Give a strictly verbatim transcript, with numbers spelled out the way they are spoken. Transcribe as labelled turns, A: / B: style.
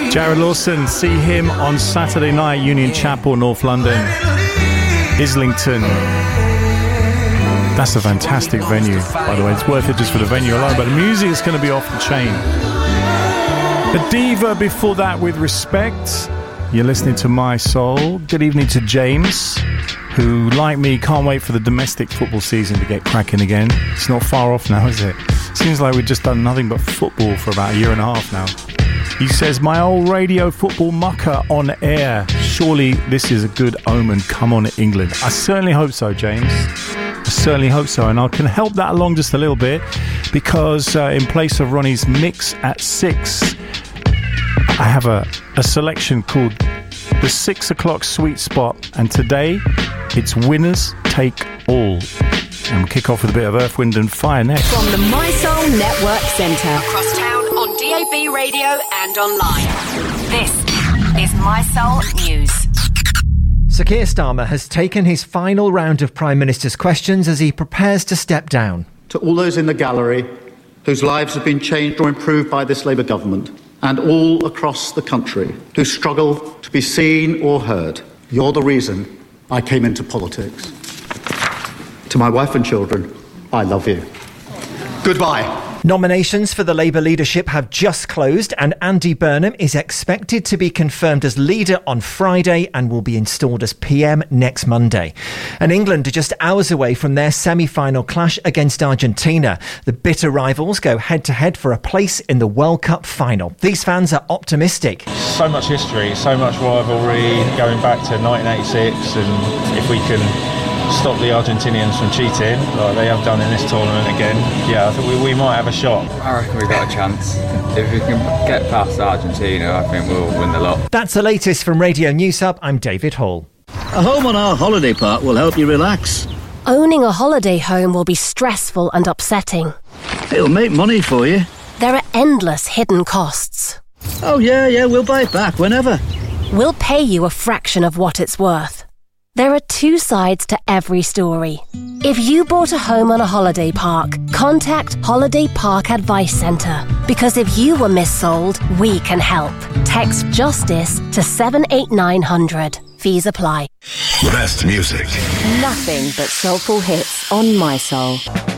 A: Jared Lawson, see him on Saturday night, Union Chapel, North London, Islington. That's a fantastic venue, by the way. It's worth it just for the venue alone, but the music is going to be off the chain. The Diva before that with Respect. You're listening to My Soul. Good evening to James, who, like me, can't wait for the domestic football season to get cracking again. It's not far off now, is it? Seems like we've just done nothing but football for about a year and a half now. He says, my old radio football mucker on air. Surely this is a good omen. Come on, England. I certainly hope so, James. I certainly hope so. And I can help that along just a little bit because uh, in place of Ronnie's mix at six, I have a, a selection called the six o'clock sweet spot. And today it's winners take all. And we'll kick off with a bit of Earth, Wind and Fire next.
B: From the My Soul Network Centre. Across town on D A B radio and online. This is My Soul News.
C: Sir Keir Starmer has taken his final round of Prime Minister's questions as he prepares to step down.
D: To all those in the gallery whose lives have been changed or improved by this Labour government, and all across the country who struggle to be seen or heard, you're the reason I came into politics. To my wife and children, I love you. Goodbye.
C: Nominations for the Labour leadership have just closed and Andy Burnham is expected to be confirmed as leader on Friday and will be installed as P M next Monday. And England are just hours away from their semi-final clash against Argentina. The bitter rivals go head-to-head for a place in the World Cup final. These fans are optimistic.
E: So much history, so much rivalry going back to nineteen eighty-six, and if we can stop the Argentinians from cheating like they have done in this tournament again, yeah, I think we, we might have a shot.
F: I reckon we've got a chance. If we can get past Argentina, I think we'll win the lot.
C: That's the latest from Radio News Hub. I'm David Hall.
G: A home on our holiday park will help you relax.
H: Owning a holiday home will be stressful and upsetting.
G: It'll make money for you.
H: There are endless hidden costs.
G: Oh yeah, yeah, we'll buy it back whenever.
H: We'll pay you a fraction of what it's worth. There are two sides to every story. If you bought a home on a holiday park, contact Holiday Park Advice Centre. Because if you were missold, we can help. Text JUSTICE to seven eight nine hundred. Fees apply.
I: The best music.
B: Nothing but soulful hits on My Soul.